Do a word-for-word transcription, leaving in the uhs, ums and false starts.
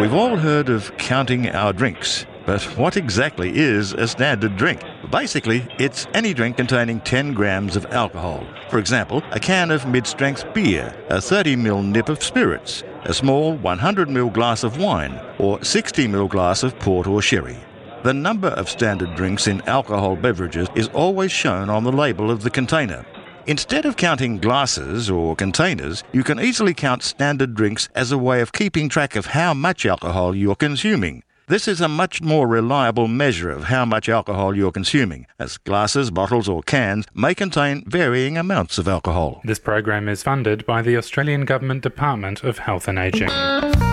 We've all heard of counting our drinks, but what exactly is a standard drink? Basically, it's any drink containing ten grams of alcohol. For example, a can of mid-strength beer, a thirty milliliter nip of spirits, a small one hundred milliliter glass of wine, or sixty milliliter glass of port or sherry. The number of standard drinks in alcohol beverages is always shown on the label of the container. Instead of counting glasses or containers, you can easily count standard drinks as a way of keeping track of how much alcohol you're consuming. This is a much more reliable measure of how much alcohol you're consuming, as glasses, bottles or cans may contain varying amounts of alcohol. This program is funded by the Australian Government Department of Health and Ageing.